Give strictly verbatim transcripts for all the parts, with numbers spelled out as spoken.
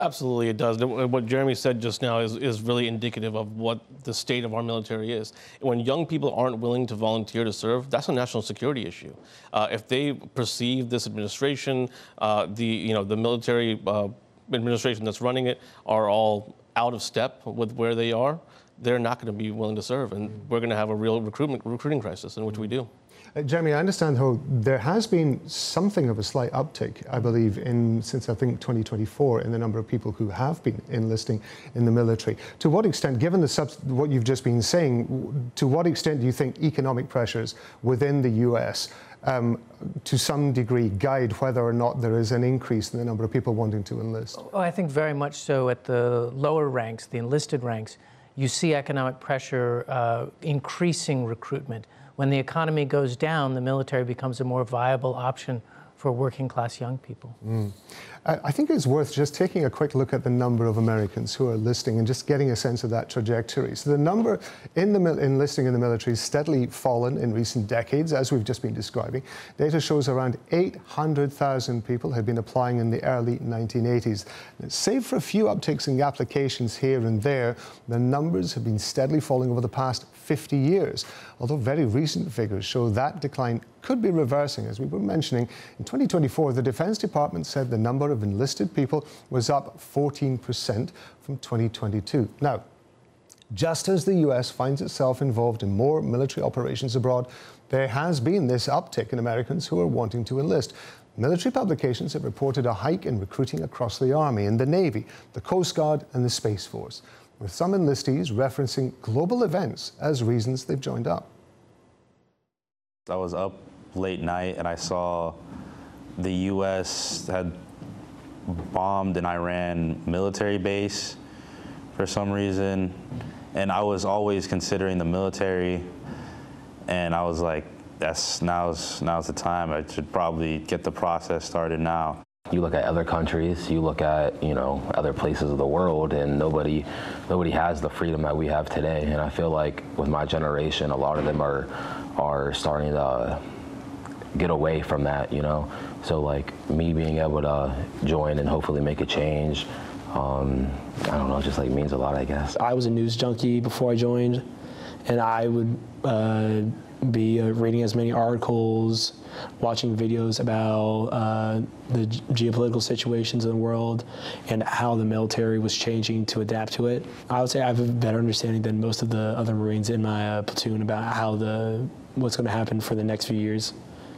Absolutely, it does. What Jeremy said just now is, is really indicative of what the state of our military is. When young people aren't willing to volunteer to serve, that's a national security issue. Uh, if they perceive this administration, uh, the you know the military uh, administration that's running it, are all out of step with where they are, they're not going to be willing to serve, and we're going to have a real recruitment recruiting crisis, in which we do. Uh, Jeremy, I understand how there has been something of a slight uptick, I believe, in since I think twenty twenty-four, in the number of people who have been enlisting in the military. To what extent, given the subs what you've just been saying, to what extent do you think economic pressures within the U S um, to some degree guide whether or not there is an increase in the number of people wanting to enlist? Oh, I think very much so at the lower ranks, the enlisted ranks. You see economic pressure uh, increasing recruitment. When the economy goes down, the military becomes a more viable option for working class young people. Mm. I think it's worth just taking a quick look at the number of Americans who are enlisting and just getting a sense of that trajectory. So the number in the enlisting in the military has steadily fallen in recent decades, as we've just been describing. Data shows around eight hundred thousand people had been applying in the early nineteen eighties. Save for a few upticks in applications here and there, the numbers have been steadily falling over the past fifty years, although very recent figures show that decline could be reversing. As we were mentioning, in twenty twenty-four, the Defense Department said the number of enlisted people was up fourteen percent from twenty twenty-two. Now, just as the U S finds itself involved in more military operations abroad, there has been this uptick in Americans who are wanting to enlist. Military publications have reported a hike in recruiting across the Army, in the Navy, the Coast Guard and the Space Force, with some enlistees referencing global events as reasons they've joined up. I was up late night and I saw the U S had bombed an Iran military base for some reason, and I was always considering the military, and I was like, that's now's now's the time. I should probably get the process started now. You look at other countries, you look at, you know, other places of the world, and nobody nobody has the freedom that we have today. And I feel like with my generation, a lot of them are are starting to get away from that, you know. So like me being able to join and hopefully make a change, um, I don't know, just like means a lot, I guess. I was a news junkie before I joined, and I would uh, be uh, reading as many articles, watching videos about uh, the geopolitical situations in the world and how the military was changing to adapt to it. I would say I have a better understanding than most of the other Marines in my uh, platoon about how the what's going to happen for the next few years.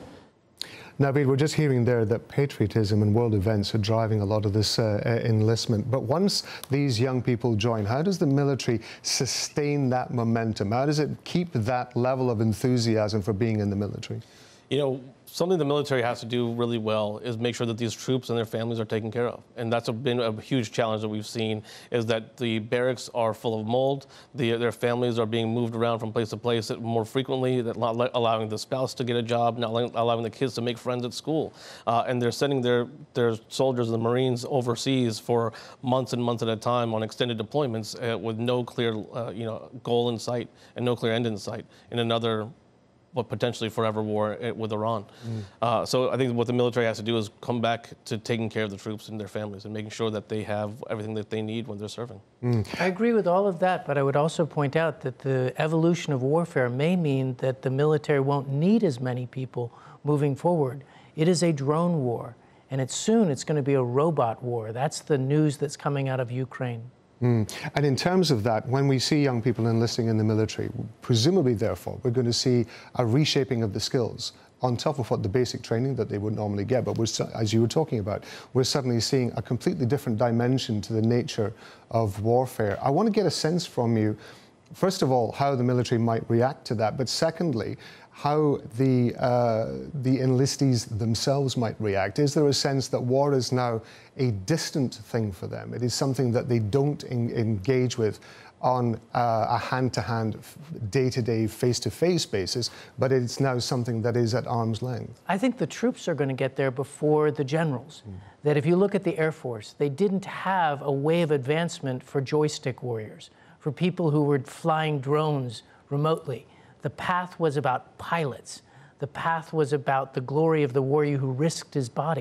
Naveed, we're just hearing there that patriotism and world events are driving a lot of this uh, enlistment. But once these young people join, how does the military sustain that momentum? How does it keep that level of enthusiasm for being in the military? You know, something the military has to do really well is make sure that these troops and their families are taken care of. And that's a, been a huge challenge that we've seen, is that the barracks are full of mold, the, their families are being moved around from place to place more frequently, that not allowing the spouse to get a job, not allowing the kids to make friends at school. Uh, and they're sending their, their soldiers and the Marines overseas for months and months at a time on extended deployments uh, with no clear uh, you know, goal in sight and no clear end in sight in another but potentially forever war with Iran. Mm. Uh, so I think what the military has to do is come back to taking care of the troops and their families and making sure that they have everything that they need when they're serving. Mm. I agree with all of that, but I would also point out that the evolution of warfare may mean that the military won't need as many people moving forward. It is a drone war, and it's soon it's going to be a robot war. That's the news that's coming out of Ukraine. Mm. And in terms of that, when we see young people enlisting in the military, presumably, therefore, we're going to see a reshaping of the skills on top of what the basic training that they would normally get. But we're, as you were talking about, we're suddenly seeing a completely different dimension to the nature of warfare. I want to get a sense from you, first of all, how the military might react to that, but secondly, how the, uh, the enlistees themselves might react. Is there a sense that war is now a distant thing for them? It is something that they don't en engage with on uh, a hand-to-hand, day-to-day, face-to-face basis, but it's now something that is at arm's length? I think the troops are going to get there before the generals. Mm. That if you look at the Air Force, they didn't have a way of advancement for joystick warriors, for people who were flying drones remotely. The path was about pilots. The path was about the glory of the warrior who risked his body.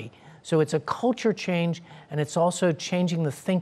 So it's a culture change, and it's also changing the thinking.